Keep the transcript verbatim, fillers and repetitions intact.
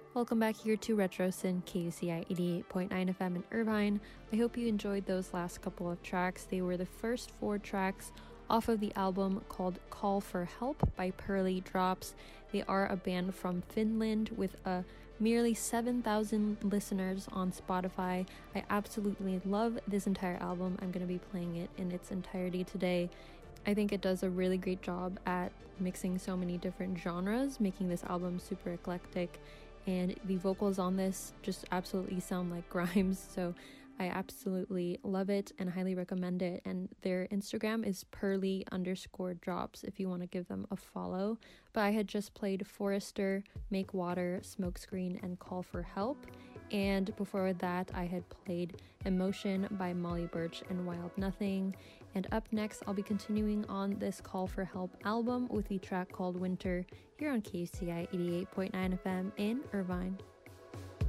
Welcome back here to RetroSyn K U C I eighty-eight point nine F M in Irvine. I hope you enjoyed those last couple of tracks. They were the first four tracks off of the album called Call for Help by Pearly Drops. They are a band from Finland with a merely seven thousand listeners on Spotify. I absolutely love this entire album. I'm going to be playing it in its entirety today. I think it does a really great job at mixing so many different genres, making this album super eclectic. And the vocals on this just absolutely sound like Grimes, so I absolutely love it and highly recommend it. And their Instagram is pearly underscore drops if you want to give them a follow. But I had just played Forrester, Make Water, Smokescreen, and Call for Help. And before that, I had played Emotion by Molly Birch and Wild Nothing. And up next, I'll be continuing on this Call for Help album with the track called Winter here on K U C I eighty-eight point nine F M in Irvine.